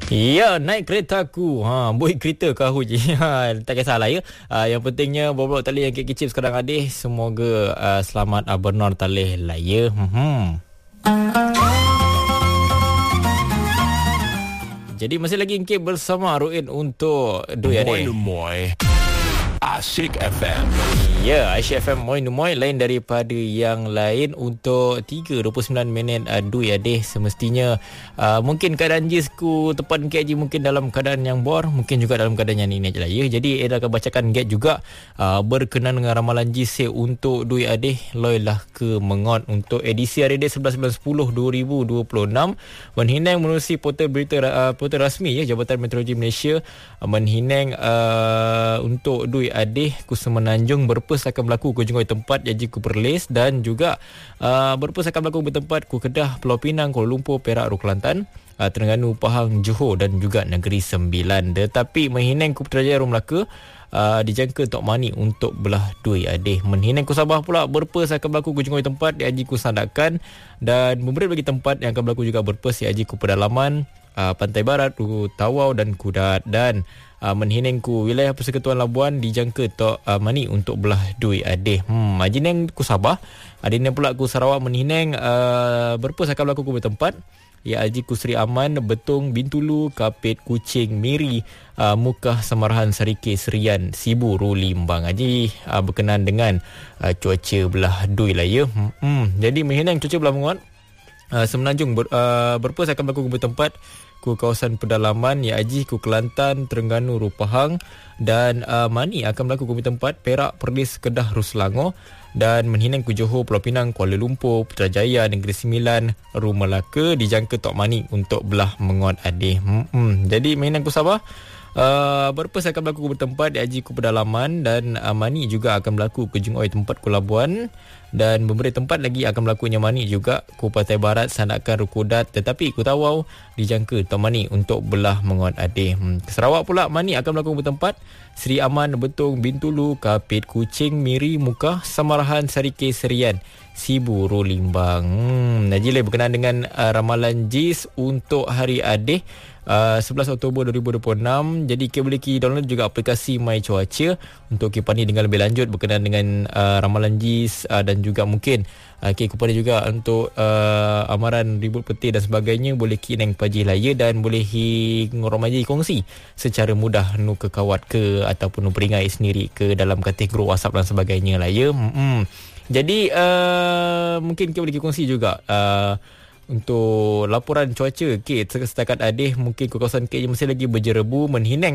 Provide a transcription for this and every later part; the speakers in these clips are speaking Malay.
Ya, naik keretaku. Boy kereta kau je. Tak kisahlah ya. Yang pentingnya boblok tali yang kecil sekarang adih. Semoga selamat benar tali lah ya. Jadi masih lagi Encik bersama Ruin untuk Doi Adik. Moi. Asyik FM. Ya, Asyik FM Moi lain daripada yang lain untuk 3:29 Doi Adik. Semestinya mungkin keadaan Jisku tepat Encik Haji mungkin dalam keadaan yang bor, mungkin juga dalam keadaan yang ini je lah ya. Jadi Eda akan bacakan Encik juga berkenaan dengan ramalan Jis untuk Doi Adik. Loilah ke mengot untuk edisi hari dia 11/10/2026. Menhinang menerusi portal berita portal rasmi ya Jabatan Meteorologi Malaysia menhinang untuk Doi Adik ku Semenanjung berpus akan berlaku ku Jungoi tempat Yaji ku Perlis dan juga berpus akan berlaku bertempat ku Kedah, Pulau Pinang, Kuala Lumpur, Perak, Kelantan, Terengganu, Pahang, Johor dan juga Negeri Sembilan. Tetapi Menhinang ku Putrajaya Melaka dijangka Tok Mani untuk belah Doi Adik. Menhinang ku Sabah pula berpus akan berlaku ku Jungoi tempat Yaji ku Sandakan dan memberi bagi tempat yang akan berlaku juga berpus Yaji ku Pedalaman, Pantai Barat, ku Tawau dan Kudat. Dan Menhinang ku wilayah Persekutuan Labuan dijangka Tok Mani untuk belah Doi Adik. Majinang ku Sabah, adinang pula ku Sarawak. Menhinang berpus akan berlaku ku bertempat ya Haji ku Seri Aman, Betong, Bintulu, Kapit, Kuching, Miri, Mukah, Samarahan, Sarike, Serian, Sibu, Limbang. Haji berkenaan dengan cuaca belah Doi lah ya. Jadi Menhinang cuaca belah menguat. Semenanjung berpus akan berlaku ku bertempat ku kawasan pedalaman ya Haji ku Kelantan, Terengganu, Pahang dan Mani akan berlaku ku tempat Perak, Perlis, Kedah, Selangor dan Menhinang ku Johor, Pulau Pinang, Kuala Lumpur, Putrajaya, Negeri Sembilan, Melaka dijangka Tok Mani untuk belah mengot adih. Jadi Menhinang ku Sabah berpus akan berlaku ku bertempat di Haji ku Pedalaman dan Mani juga akan berlaku ke Jungoi tempat ku Labuan dan memberi tempat lagi akan berlakunya Mani juga ku Pantai Barat, Sandakan, Rukudat tetapi ku Tawau dijangka Tok Mani untuk belah mengot adih. Sarawak pula Mani akan berlaku bertempat Seri Aman, Betong, Bintulu, Kapit, Kuching, Miri, Mukah, Samarahan, Sarike, Serian, Sibu, Limbang. Najilai berkenaan dengan ramalan JIS untuk hari adih 11 Oktober 2026. Jadi kita boleh download juga aplikasi My Cuaca untuk kipani dengan lebih lanjut berkenaan dengan ramalan JIS dan juga mungkin kepada juga untuk amaran ribut peti dan sebagainya boleh kineng pagi laya dan boleh ngoromaji kongsi secara mudah nu ke kawat ke ataupun nu peringai sendiri ke dalam kategori grup WhatsApp dan sebagainya lah ya. Jadi mungkin kita boleh kongsi juga untuk laporan cuaca setakat adih mungkin ke kawasan masih lagi berjerebu. Menhinang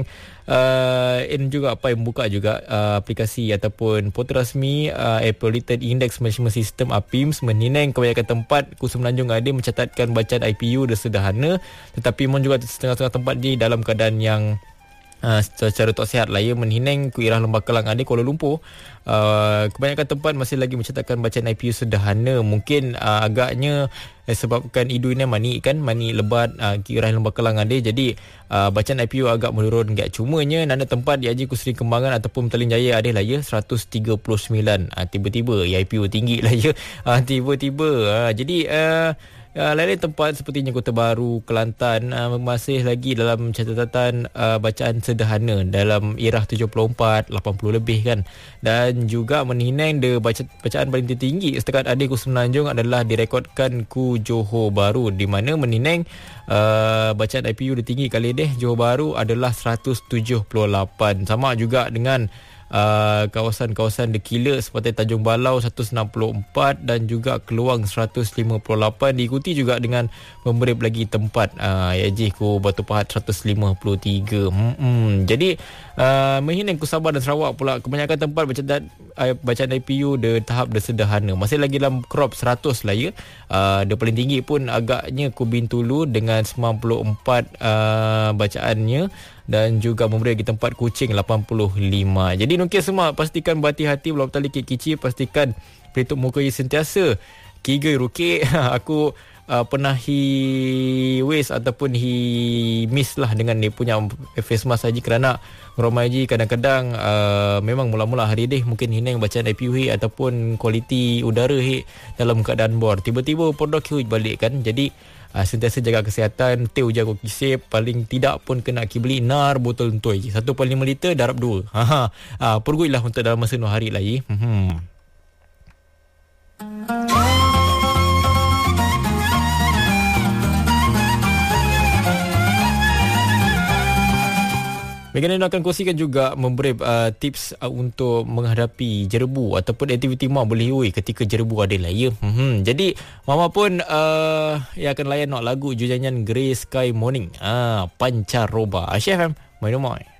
juga apa yang buka juga aplikasi ataupun portal rasmi Air Polluted Index Management System APIMS. Menhinang kebanyakan tempat ku Semenanjung adih mencatatkan bacaan IPU dah sederhana tetapi juga setengah-setengah tempat di dalam keadaan yang secara tak sihat lah ya. Menhinang ku Irah Lembah Kelang adih Kuala Lumpur kebanyakan tempat masih lagi mencatatkan bacaan IPU sederhana. Mungkin agaknya sebabkan idu ini mani lebat Irah Lembah Kelang adih jadi bacaan IPU agak menurun enggak. Cumanya nanda tempat di Haji ku Seri Kembangan ataupun Petaling Jaya adih lah ya 139. Tiba-tiba IPU tinggi lah ya. Tiba-tiba jadi lain-lain tempat sepertinya Kota Baru, Kelantan masih lagi dalam catatan bacaan sederhana dalam irah 74, 80 lebih kan. Dan juga Menhinang bacaan paling tinggi setakat adih ku Semenanjung adalah direkodkan ku Johor Baru di mana Menhinang bacaan IPU dia tinggi kali deh. Johor Baru adalah 178. Sama juga dengan kawasan-kawasan dekila seperti Tanjung Balau 164 dan juga Keluang 158 diikuti juga dengan memberi lagi tempat Yaji ku Batu Pahat 153. Jadi Menhinang ku Sabah dan Sarawak pula kebanyakan tempat bacaan IPU dia tahap dia sederhana masih lagi dalam crop 100 lah ya. Dia paling tinggi pun agaknya ku Bintulu dengan 94 bacaannya dan juga memberi lagi tempat Kuching 85. Jadi nukil semua pastikan berhati-hati belum tali kecil, pastikan pelitup muka sentiasa kigai rukit. Aku pernah waste ataupun miss lah dengan dia punya face mask haji kerana Romai haji kadang-kadang memang mula-mula hari deh mungkin hinang bacaan IPU ataupun kualiti udara dalam keadaan bor tiba-tiba pondok balik kan. Jadi sentiasa jaga kesihatan, teh ujar ko kisip, paling tidak pun kena beli nar botol entoi 1.5 liter darab 2. Perguilah untuk dalam masa 2 hari lagi. Megan akan kongsikan juga memberi tips untuk menghadapi jerebu ataupun aktiviti Mama boleh ketika jerebu ada lah ya. Jadi Mama pun yang akan layan lagu Jujanyan Grey Sky Morning Pancaroba. Chef FM, main rumah.